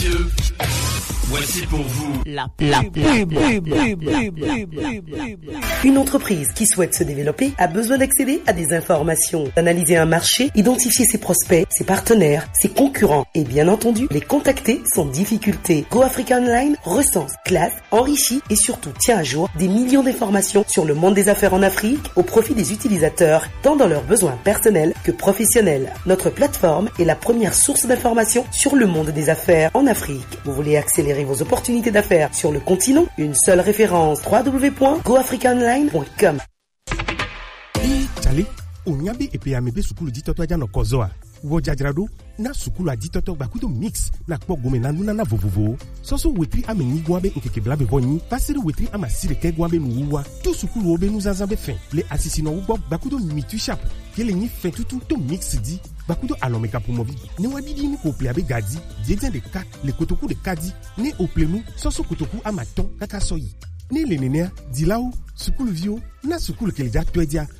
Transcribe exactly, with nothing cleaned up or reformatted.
messieurs, voici pour vous la pub. Une entreprise qui souhaite se développer a besoin d'accéder à des informations, d'analyser un marché, identifier ses prospects, ses partenaires, ses concurrents et bien entendu les contacter sans difficulté. Go Africa Online recense, classe, enrichit et surtout tient à jour des millions d'informations sur le monde des affaires en Afrique au profit des utilisateurs, tant dans leurs besoins personnels que professionnels. Notre plateforme est la première source d'informations sur le monde des affaires en Afrique. Vous voulez accélérer vos opportunités d'affaires sur le continent? Une seule référence, w w w point go africa online point com. Chale, onyabe epe amebe sukulu ditoto aja no kozoa. Wo jajarado na sukulu aditoto bakudo mix na kpo gome na nuna na vovovo. Soso wetri amenyi gwabe nkeke blabe vonyi, pasiri wetri ama sireke gwabe nuwa. Tu sukulu obe nous azambe fin. Le asisino ubo bakudo mitu shap. Kele ni fin tutu to mix di. Bakudo alomeka promovi. Ne wadidi ni kople abe gadi, djedien de ka, le kotoku de kadi, ne oplenu, soso kotoku amaton kaka soyi. Ne le nenea, dilao, sukulu vio, na sukulu kelja twedia,